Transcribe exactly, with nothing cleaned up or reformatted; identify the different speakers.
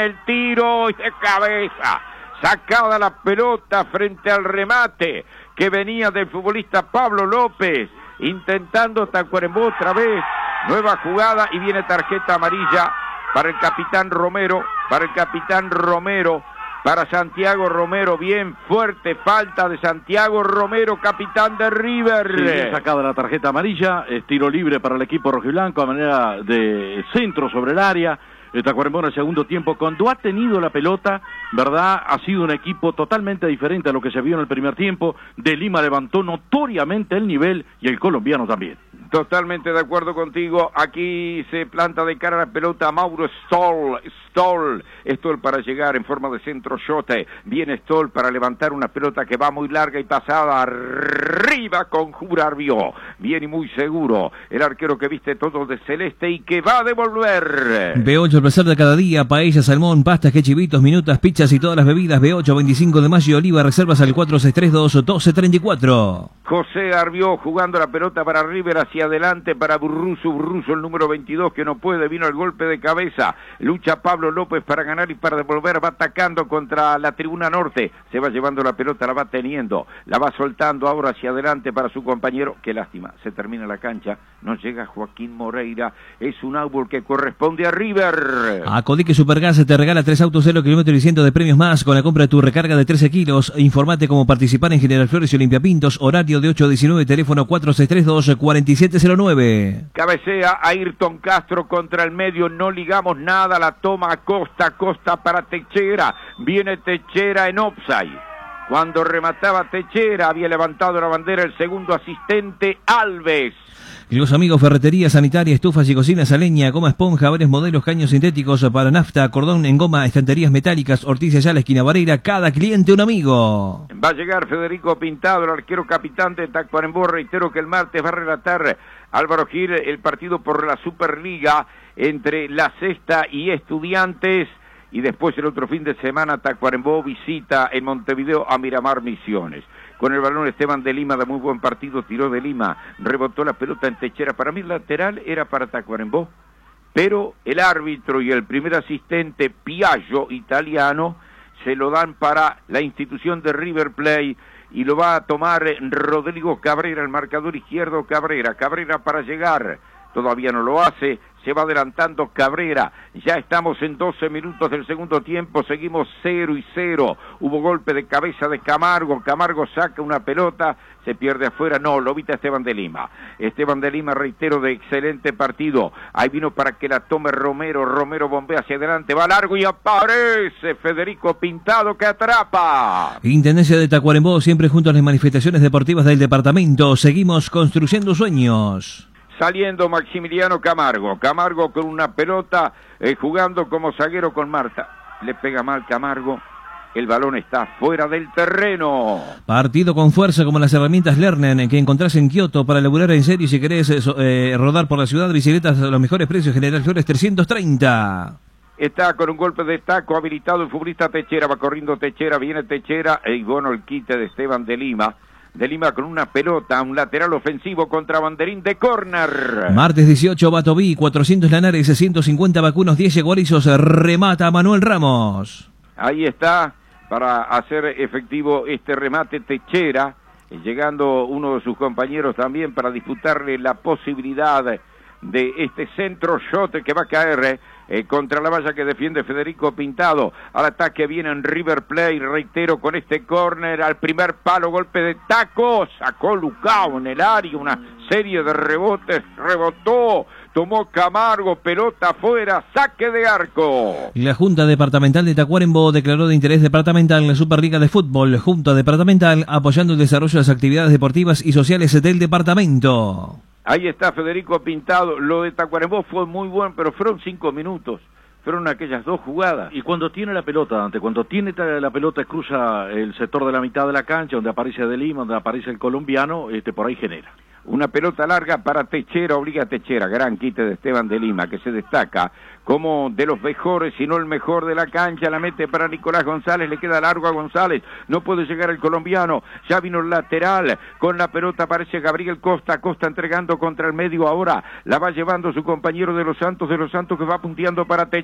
Speaker 1: El tiro y de cabeza. Sacada la pelota frente al remate que venía del futbolista Pablo López. Intentando Tacuarembó otra vez. Nueva jugada y viene tarjeta amarilla para el capitán Romero. Para el capitán Romero. Para Santiago Romero, bien fuerte, falta de Santiago Romero, capitán de River.
Speaker 2: Sí, bien sacada la tarjeta amarilla, es tiro libre para el equipo rojiblanco a manera de centro sobre el área. Tacuarembó en el segundo tiempo, cuando ha tenido la pelota, ¿verdad? Ha sido un equipo totalmente diferente a lo que se vio en el primer tiempo. De Lima levantó notoriamente el nivel y el colombiano también.
Speaker 1: Totalmente de acuerdo contigo. Aquí se planta de cara a la pelota a Mauro Stoll. Stoll. Stoll para llegar en forma de centro shote. Viene Stoll para levantar una pelota que va muy larga y pasada arriba con Jurarbio. Bien y muy seguro. El arquero que viste todo de celeste y que va a devolver.
Speaker 3: B ocho, el placer de cada día. Paella, salmón, pastas, quechivitos, minutas, pizzas y todas las bebidas. B ocho, veinticinco de mayo, Oliva. Reservas al cuatro seis tres dos, uno dos tres cuatro.
Speaker 1: José Arbió jugando la pelota para River hacia adelante para Burruso, Burruso el número veintidós que no puede, vino el golpe de cabeza, lucha Pablo López para ganar y para devolver, va atacando contra la tribuna norte, se va llevando la pelota, la va teniendo, la va soltando ahora hacia adelante para su compañero, qué lástima, se termina la cancha, no llega Joaquín Moreira, es un árbol que corresponde a River.
Speaker 3: A Codique Supergas te regala tres autos cero kilómetros y ciento de premios más con la compra de tu recarga de trece kilos, informate cómo participar en General Flores y Olimpia Pintos, horario de ocho a diecinueve, teléfono cuatro seis tres dos, cuatro siete cero nueve.
Speaker 1: Cabecea Ayrton Castro contra el medio, no ligamos nada, la toma Costa, Costa para Techera, viene Techera en offside. Cuando remataba Techera había levantado la bandera el segundo asistente Alves.
Speaker 3: Los amigos Ferretería Sanitaria, estufas y cocinas a leña, goma esponja, varios modelos, caños sintéticos para nafta, cordón en goma, estanterías metálicas, Ortiz allá, la esquina Vareira, cada cliente un amigo.
Speaker 1: Va a llegar Federico Pintado, el arquero capitán de Tacuarembó. Reitero que el martes va a relatar Álvaro Gil el partido por la Superliga entre La Sexta y Estudiantes. Y después el otro fin de semana Tacuarembó visita en Montevideo a Miramar Misiones. Con el balón Esteban de Lima, de muy buen partido, tiró de Lima, rebotó la pelota en Techera. Para mí el lateral era para Tacuarembó, pero el árbitro y el primer asistente Piaggio, italiano, se lo dan para la institución de River Plate y lo va a tomar Rodrigo Cabrera, el marcador izquierdo Cabrera. Cabrera para llegar, todavía no lo hace. Se va adelantando Cabrera, ya estamos en doce minutos del segundo tiempo, seguimos cero y cero, hubo golpe de cabeza de Camargo, Camargo saca una pelota, se pierde afuera, no, lo evita Esteban de Lima, Esteban de Lima, reitero, de excelente partido, ahí vino para que la tome Romero, Romero bombea hacia adelante, va largo y aparece Federico Pintado que atrapa.
Speaker 3: Intendencia de Tacuarembó, siempre junto a las manifestaciones deportivas del departamento, seguimos construyendo sueños.
Speaker 1: Saliendo Maximiliano Camargo, Camargo con una pelota, eh, jugando como zaguero con Marta, le pega mal Camargo, el balón está fuera del terreno.
Speaker 3: Partido con fuerza como las herramientas Lernen que encontrás en Kioto para laburar en serio y si querés eh, rodar por la ciudad, bicicletas a los mejores precios, General Flores trescientos treinta.
Speaker 1: Está con un golpe de taco habilitado el futbolista Techera, va corriendo Techera, viene Techera, y bueno, el quite de Esteban de Lima. De Lima con una pelota, un lateral ofensivo contra banderín de córner.
Speaker 3: Martes dieciocho, Batoví, cuatrocientos Lanares, ciento cincuenta vacunos, diez yeguarizos, remata Manuel Ramos.
Speaker 1: Ahí está, para hacer efectivo este remate Techera, llegando uno de sus compañeros también para disputarle la posibilidad de este centro shot que va a caer eh, contra la valla que defiende Federico Pintado. Al ataque viene en River Plate, reitero, con este córner al primer palo, golpe de taco, sacó Lucao en el área, una serie de rebotes, rebotó, tomó Camargo, pelota afuera, saque de arco.
Speaker 3: La Junta Departamental de Tacuarembó declaró de interés departamental la Superliga de Fútbol. Junta Departamental apoyando el desarrollo de las actividades deportivas y sociales del departamento.
Speaker 1: Ahí está Federico Pintado, lo de Tacuarembó fue muy bueno, pero fueron cinco minutos, fueron aquellas dos jugadas.
Speaker 2: Y cuando tiene la pelota, Dante, cuando tiene la pelota cruza el sector de la mitad de la cancha, donde aparece De Lima, donde aparece el colombiano, este por ahí genera.
Speaker 1: Una pelota larga para Techera, obliga a Techera, gran quite de Esteban de Lima, que se destaca como de los mejores, si no el mejor de la cancha, la mete para Nicolás González, le queda largo a González, no puede llegar el colombiano, ya vino el lateral, con la pelota aparece Gabriel Costa, Costa entregando contra el medio ahora, la va llevando su compañero de los Santos, de los Santos que va punteando para Techera.